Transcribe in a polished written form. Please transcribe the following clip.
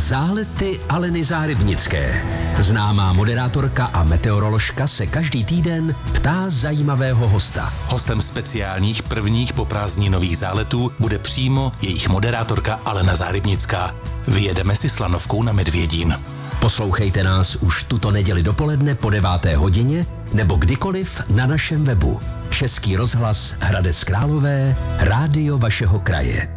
Zálety Aleny Zárybnické. Známá moderátorka a meteoroložka se každý týden ptá zajímavého hosta. Hostem speciálních prvních poprázdninových záletů bude přímo jejich moderátorka Alena Zárybnická. Vyjedeme si slanovkou na Medvědín. Poslouchejte nás už tuto neděli dopoledne po 9. hodině nebo kdykoliv na našem webu. Český rozhlas Hradec Králové, rádio vašeho kraje.